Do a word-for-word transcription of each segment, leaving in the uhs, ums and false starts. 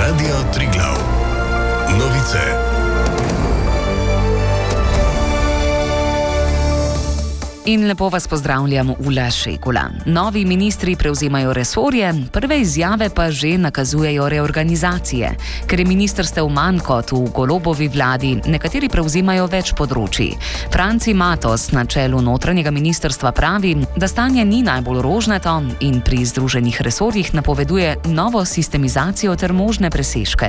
Radio Triglav. Novice. In lepo vas pozdravljam, Ula Šekula. Novi ministri prevzemajo resorje, prve izjave pa že nakazujejo reorganizacije. Ker je ministrstev manj kot v Golobovi vladi, nekateri prevzemajo več področij. Franci Matos na čelu notranjega ministrstva pravi, da stanje ni najbolj rožnato in pri združenih resorjih napoveduje novo sistemizacijo ter možne presežke.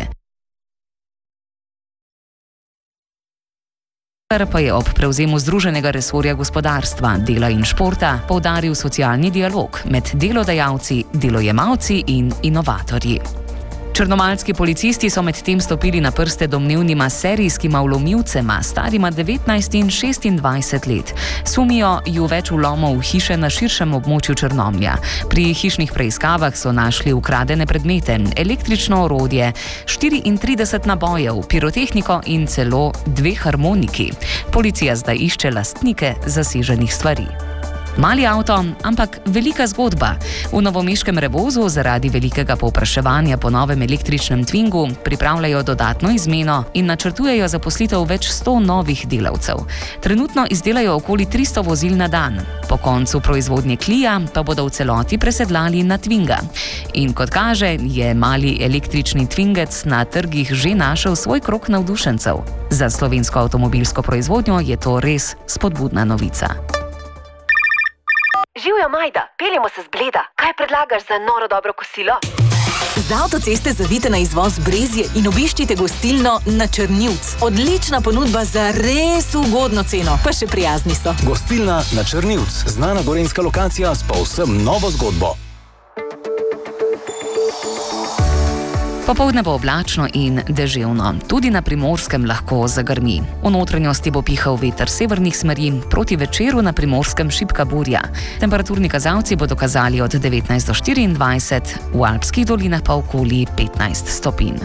Pa je ob prevzemu združenega resorja gospodarstva, dela in športa poudaril socialni dialog med delodajalci, delojemalci in inovatorji. Črnomaljski policisti so medtem stopili na prste domnevnima serijskima vlomilcema, starima devetnajst in šestindvajset let. Sumijo ju več vlomov v hiše na širšem območju Črnomlja. Pri hišnih preiskavah so našli ukradene predmete, električno orodje, štiriintrideset nabojev, pirotehniko in celo dve harmoniki. Policija zdaj išče lastnike zaseženih stvari. Mali avto, ampak velika zgodba. V novomeškem Revozu zaradi velikega povpraševanja po novem električnem Twingu pripravljajo dodatno izmeno in načrtujejo zaposlitev več sto novih delavcev. Trenutno izdelajo okoli tristo vozil na dan. Po koncu proizvodnje Clio pa bodo v celoti presedlali na Twinga. In kot kaže, je mali električni Twingec na trgih že našel svoj krog navdušencev. Za slovensko avtomobilsko proizvodnjo je to res spodbudna novica. Živjo, Majda, peljemo se z Bleda. Kaj predlagaš za noro dobro kosilo? Z avtoceste zavite na izvoz Brezje in obiščite gostilno Na Črnivc. Odlična ponudba za res ugodno ceno, pa še prijazni so. Gostilna Na Črnivc, znana gorenjska lokacija s povsem novo zgodbo. Popoldne bo oblačno in deževno. Tudi na Primorskem lahko zagrmi. V notranjosti bo pihal veter severnih smeri, proti večeru na Primorskem šibka burja. Temperaturni kazalci bodo kazali od devetnajst do štiriindvajset, v alpskih dolinah pa okoli petnajst stopinj.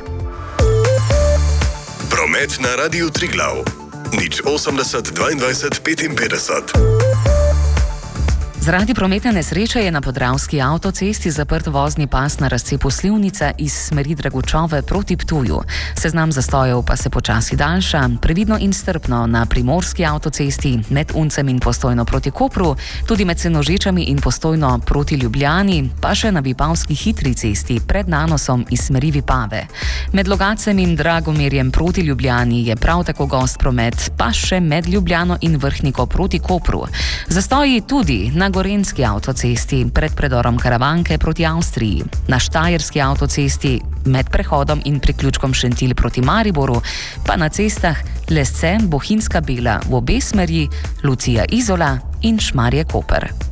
Promet na Radiu Triglav. nič osemdeset dvaindvajset petinpetdeset. Zaradi prometne nesreče je na podravski avtocesti zaprt vozni pas na razcepu Slivnica iz smeri Dragučove proti Ptuju. Seznam zastojev pa se počasi daljša, previdno in strpno na primorski avtocesti med Uncem in Postojno proti Kopru, tudi med Senožečami in Postojno proti Ljubljani, pa še na Vipavski hitri cesti pred Nanosom iz smeri Vipave. Med Logacem in Dragomerjem proti Ljubljani je prav tako gost promet, pa še med Ljubljano in Vrhniko proti Kopru. Zastoji tudi na Gorenjski avtocesti pred predorom Karavanke proti Avstriji, na Štajerski avtocesti med prehodom in priključkom Šentilj proti Mariboru, pa na cestah Lesce, Bohinjska Bela v obe smeri, Lucija Izola in Šmarje Koper.